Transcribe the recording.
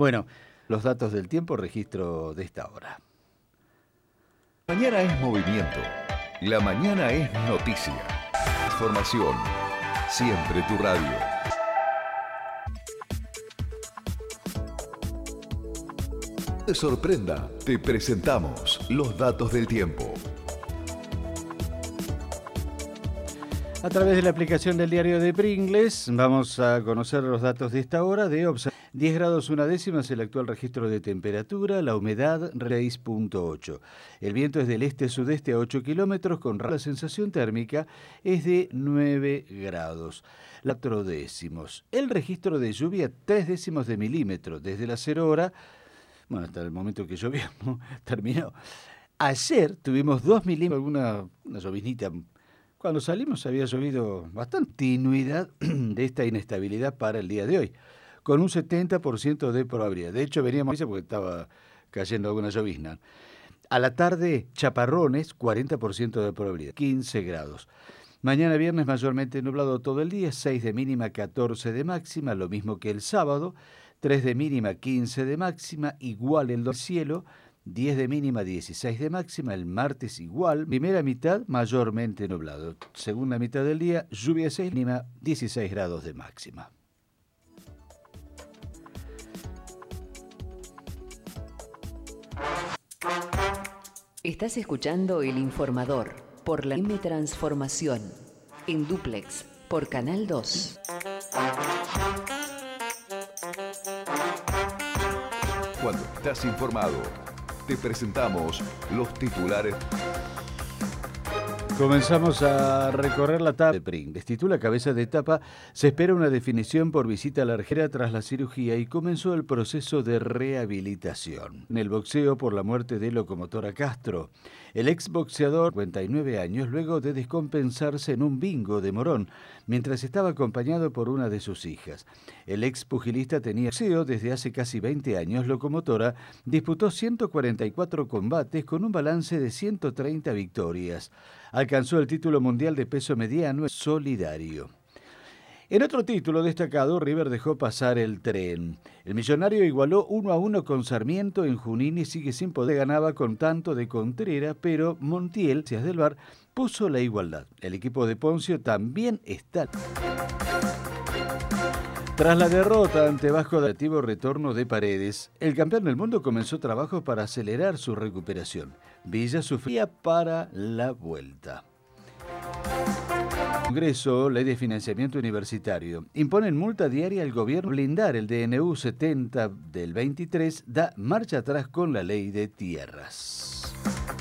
Bueno, los datos del tiempo, registro de esta hora. La mañana es movimiento. La mañana es noticia. Información. Siempre tu radio. No te sorprenda, te presentamos los datos del tiempo. A través de la aplicación del diario de Pringles vamos a conocer los datos de esta hora. 10 grados 1 décimas el actual registro de temperatura, la humedad 6.8. El viento es del este-sudeste a 8 kilómetros, con la sensación térmica es de 9 grados. 4 décimos. El registro de lluvia 3 décimos de milímetro desde la 0 hora, bueno, hasta el momento que llovió, terminó. Ayer tuvimos 2 milímetros, una lloviznita. Cuando salimos había llovido bastante inuidad de esta inestabilidad para el día de hoy, con un 70% de probabilidad. De hecho, veníamos porque estaba cayendo alguna llovizna. A la tarde, chaparrones, 40% de probabilidad, 15 grados. Mañana viernes mayormente nublado todo el día, 6 de mínima, 14 de máxima, lo mismo que el sábado, 3 de mínima, 15 de máxima, igual el cielo, 10 de mínima, 16 de máxima, el martes igual, primera mitad mayormente nublado, segunda mitad del día, lluvia 6, mínima, 16 grados de máxima. Estás escuchando El Informador por la M Transformación, en dúplex, por Canal 2. Cuando estás informado, te presentamos los titulares. Comenzamos a recorrer la tabla de Pringles. Titula cabeza de etapa, se espera una definición por visita a la arquera tras la cirugía y comenzó el proceso de rehabilitación. En el boxeo por la muerte de Locomotora Castro. El exboxeador, 59 años, luego de descompensarse en un bingo de Morón, mientras estaba acompañado por una de sus hijas. El expugilista tenía boxeo desde hace casi 20 años. Locomotora disputó 144 combates con un balance de 130 victorias. Alcanzó el título mundial de peso mediano solidario. En otro título destacado, River dejó pasar el tren. El millonario igualó 1-1 con Sarmiento en Junín y sigue sin poder. Ganaba con tanto de Contreras, pero Montiel, del VAR, puso la igualdad. El equipo de Poncio también está. Tras la derrota ante Vasco da Gama, retorno de Paredes, el campeón del mundo comenzó trabajos para acelerar su recuperación. Villa sufría para la vuelta. Congreso, ley de financiamiento universitario. Imponen multa diaria al gobierno. Blindar el DNU 70 del 23 da marcha atrás con la ley de tierras.